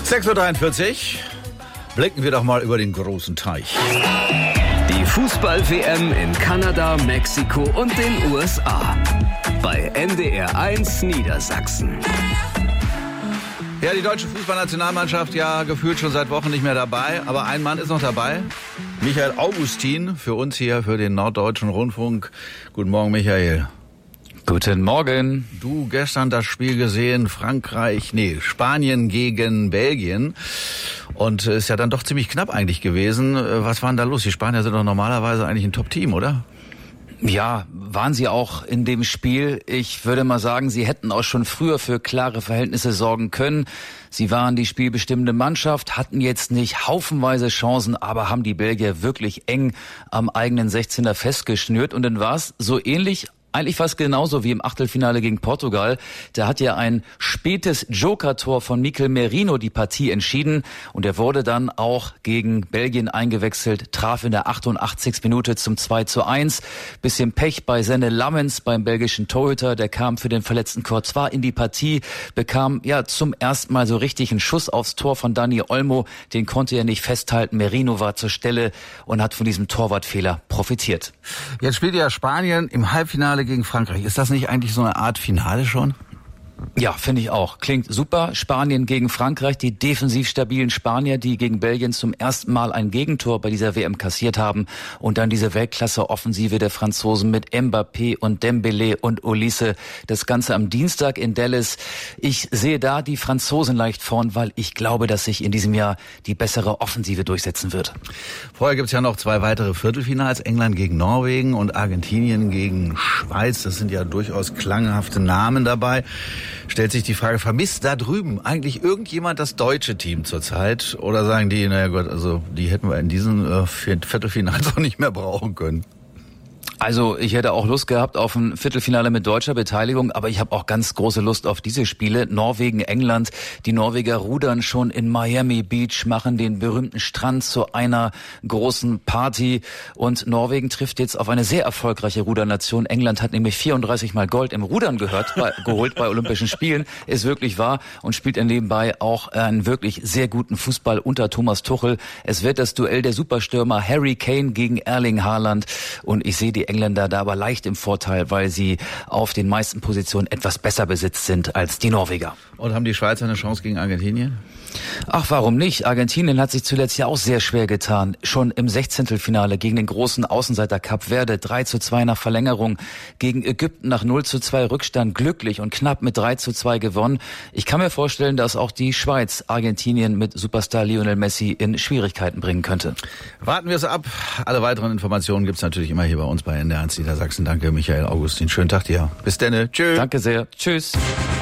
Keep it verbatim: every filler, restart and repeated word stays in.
sechs Uhr dreiundvierzig. Blicken wir doch mal über den großen Teich. Die Fußball-W M in Kanada, Mexiko und den U S A. Bei N D R eins Niedersachsen. Ja, die deutsche Fußballnationalmannschaft ja gefühlt schon seit Wochen nicht mehr dabei. Aber ein Mann ist noch dabei. Michael Augustin, für uns hier, für den Norddeutschen Rundfunk. Guten Morgen, Michael. Guten Morgen. Du gestern das Spiel gesehen, Frankreich, nee, Spanien gegen Belgien. Und ist ja dann doch ziemlich knapp eigentlich gewesen. Was war denn da los? Die Spanier sind doch normalerweise eigentlich ein Top-Team, oder? Ja, waren sie auch in dem Spiel. Ich würde mal sagen, sie hätten auch schon früher für klare Verhältnisse sorgen können. Sie waren die spielbestimmende Mannschaft, hatten jetzt nicht haufenweise Chancen, aber haben die Belgier wirklich eng am eigenen sechzehner festgeschnürt. Und dann war es so ähnlich, eigentlich fast genauso wie im Achtelfinale gegen Portugal. Da hat ja ein spätes Joker-Tor von Mikel Merino die Partie entschieden. Und er wurde dann auch gegen Belgien eingewechselt, traf in der achtundachtzigsten Minute zum zwei zu eins. Bisschen Pech bei Senne Lammens, beim belgischen Torhüter. Der kam für den verletzten Courtois in die Partie, bekam ja zum ersten Mal so richtig einen Schuss aufs Tor von Dani Olmo. Den konnte er nicht festhalten. Merino war zur Stelle und hat von diesem Torwartfehler profitiert. Jetzt spielt ja Spanien im Halbfinale gegen Frankreich. Ist das nicht eigentlich so eine Art Finale schon? Ja, finde ich auch. Klingt super. Spanien gegen Frankreich, die defensiv stabilen Spanier, die gegen Belgien zum ersten Mal ein Gegentor bei dieser W M kassiert haben. Und dann diese Weltklasse-Offensive der Franzosen mit Mbappé und Dembélé und Olise. Das Ganze am Dienstag in Dallas. Ich sehe da die Franzosen leicht vorn, weil ich glaube, dass sich in diesem Jahr die bessere Offensive durchsetzen wird. Vorher gibt's ja noch zwei weitere Viertelfinals. England gegen Norwegen und Argentinien gegen Schweiz. Das sind ja durchaus klanghafte Namen dabei. Stellt sich die Frage, vermisst da drüben eigentlich irgendjemand das deutsche Team zurzeit? Oder sagen die, naja Gott, also die hätten wir in diesen äh, Viertelfinals auch nicht mehr brauchen können? Also ich hätte auch Lust gehabt auf ein Viertelfinale mit deutscher Beteiligung, aber ich habe auch ganz große Lust auf diese Spiele. Norwegen, England, die Norweger rudern schon in Miami Beach, machen den berühmten Strand zu einer großen Party und Norwegen trifft jetzt auf eine sehr erfolgreiche Rudernation. England hat nämlich vierunddreißig Mal Gold im Rudern gehört, bei, geholt bei Olympischen Spielen, ist wirklich wahr und spielt dann nebenbei auch einen wirklich sehr guten Fußball unter Thomas Tuchel. Es wird das Duell der Superstürmer Harry Kane gegen Erling Haaland und ich sehe die Engländer da aber leicht im Vorteil, weil sie auf den meisten Positionen etwas besser besetzt sind als die Norweger. Und haben die Schweizer eine Chance gegen Argentinien? Ach, warum nicht? Argentinien hat sich zuletzt ja auch sehr schwer getan. Schon im Sechzehntelfinale gegen den großen Außenseiter Kap Verde, drei zu zwei nach Verlängerung. Gegen Ägypten nach null zu zwei Rückstand glücklich und knapp mit drei zu zwei gewonnen. Ich kann mir vorstellen, dass auch die Schweiz Argentinien mit Superstar Lionel Messi in Schwierigkeiten bringen könnte. Warten wir es ab. Alle weiteren Informationen gibt's natürlich immer hier bei uns bei N D R eins Niedersachsen. Danke, Michael Augustin. Schönen Tag dir. Bis denne. Tschüss. Danke sehr. Tschüss.